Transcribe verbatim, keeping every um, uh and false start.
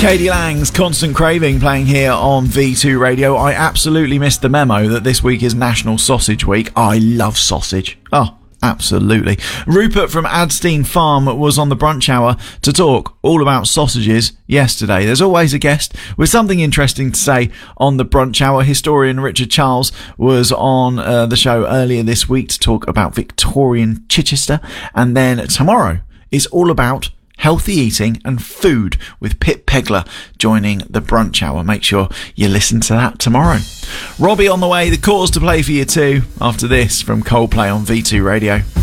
K D Lang's Constant Craving playing here on V two Radio. I absolutely missed the memo that this week is National Sausage Week. I love sausage. Oh, absolutely. Rupert from Adstein Farm was on the brunch hour to talk all about sausages yesterday. There's always a guest with something interesting to say on the brunch hour. Historian Richard Charles was on uh, the show earlier this week to talk about Victorian Chichester. And then tomorrow is all about healthy eating and food with Pip Pegler joining the brunch hour. Make sure you listen to that tomorrow. Robbie on the way, The Cause to play for you too after this from Coldplay on V two Radio.